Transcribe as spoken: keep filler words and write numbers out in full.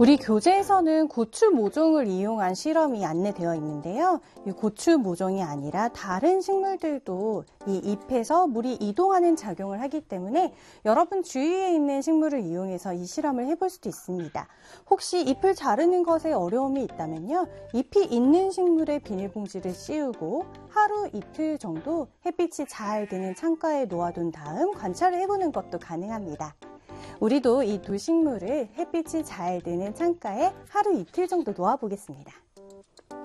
우리 교재에서는 고추 모종을 이용한 실험이 안내되어 있는데요. 이 고추 모종이 아니라 다른 식물들도 이 잎에서 물이 이동하는 작용을 하기 때문에 여러분 주위에 있는 식물을 이용해서 이 실험을 해볼 수도 있습니다. 혹시 잎을 자르는 것에 어려움이 있다면요. 잎이 있는 식물에 비닐봉지를 씌우고 하루 이틀 정도 햇빛이 잘 드는 창가에 놓아둔 다음 관찰을 해보는 것도 가능합니다. 우리도 이 두 식물을 햇빛이 잘 드는 창가에 하루 이틀 정도 놓아보겠습니다.